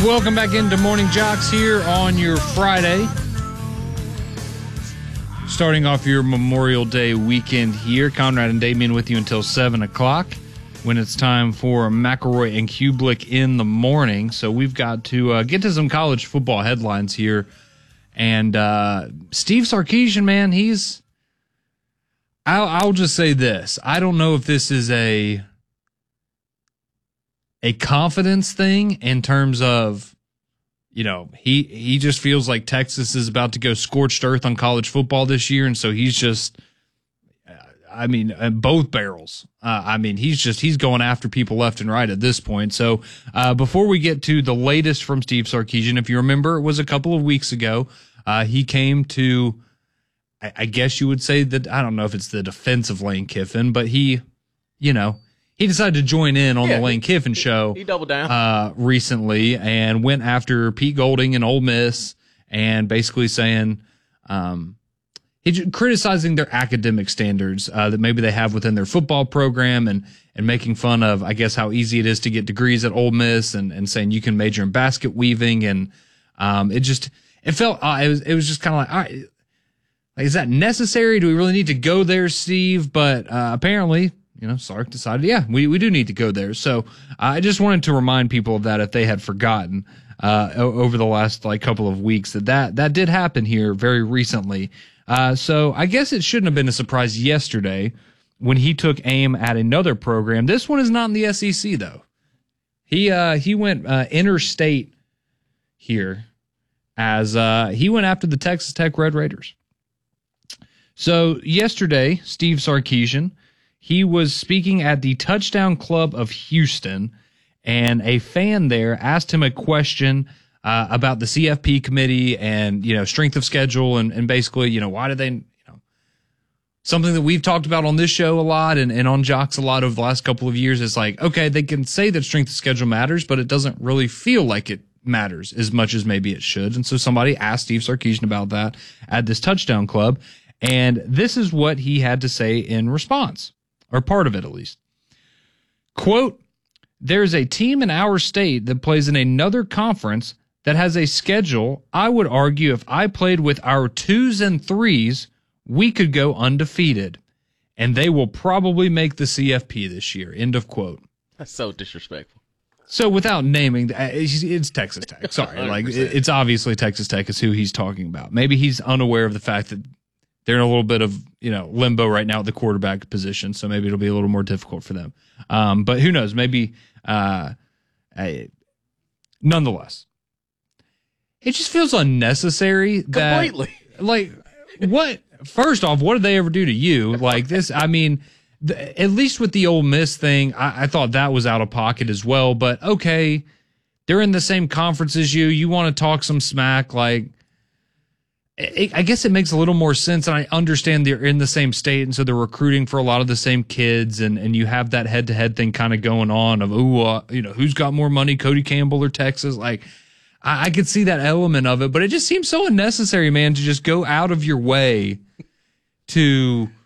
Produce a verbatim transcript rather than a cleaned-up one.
Welcome back into Morning Jocks here on your Friday. Starting off your Memorial Day weekend here. Conrad and Damien with you until seven o'clock when it's time for McElroy and Kublik in the morning. So we've got to uh, get to some college football headlines here. And uh, Steve Sarkisian, man, he's... I'll, I'll just say this. I don't know if this is a... a confidence thing in terms of, you know, he he just feels like Texas is about to go scorched earth on college football this year, and so he's just, I mean, both barrels. Uh, I mean, he's just, he's going after people left and right at this point. So uh, before we get to the latest from Steve Sarkisian, if you remember, it was a couple of weeks ago, uh, he came to, I, I guess you would say that, I don't know if it's the defense of Lane Kiffin, but he, you know, he decided to join in on yeah, the Lane Kiffin show. He doubled down uh, recently and went after Pete Golding and Ole Miss and basically saying, um, he criticizing their academic standards uh, that maybe they have within their football program and and making fun of, I guess, how easy it is to get degrees at Ole Miss and and saying you can major in basket weaving and um, it just it felt uh, it was it was just kind of like, all right, like, is that necessary? Do we really need to go there, Steve? But uh, apparently. You know, Sark decided, yeah, we, we do need to go there. So I just wanted to remind people of that if they had forgotten uh, over the last like couple of weeks that that, that did happen here very recently. Uh, so I guess it shouldn't have been a surprise yesterday when he took aim at another program. This one is not in the S E C, though. He uh, he went uh, interstate here as uh, he went after the Texas Tech Red Raiders. So yesterday, Steve Sarkisian, he was speaking at the Touchdown Club of Houston, and a fan there asked him a question uh, about the C F P committee and, you know, strength of schedule and, and basically, you know, why do they, you know, something that we've talked about on this show a lot and, and on Jocks a lot over the last couple of years is like, okay, they can say that strength of schedule matters, but it doesn't really feel like it matters as much as maybe it should. And so somebody asked Steve Sarkisian about that at this Touchdown Club, and this is what he had to say in response. Or part of it, at least. Quote, there's a team in our state that plays in another conference that has a schedule. I would argue if I played with our twos and threes, we could go undefeated. And they will probably make the C F P this year. End of quote. That's so disrespectful. So without naming, it's Texas Tech. Sorry. like It's obviously Texas Tech is who he's talking about. Maybe he's unaware of the fact that they're in a little bit of, you know, limbo right now at the quarterback position, so maybe it'll be a little more difficult for them. Um, but who knows? Maybe, uh, I, nonetheless, it just feels unnecessary. That, Completely. Like, what? First off, what did they ever do to you? Like this? I mean, the, at least with the Ole Miss thing, I, I thought that was out of pocket as well. But okay, they're in the same conference as you. You want to talk some smack, like. I guess it makes a little more sense, and I understand they're in the same state, and so they're recruiting for a lot of the same kids, and, and you have that head-to-head thing kind of going on of, ooh, uh, you know, who's got more money, Cody Campbell or Texas? Like, I, I could see that element of it, but it just seems so unnecessary, man, to just go out of your way to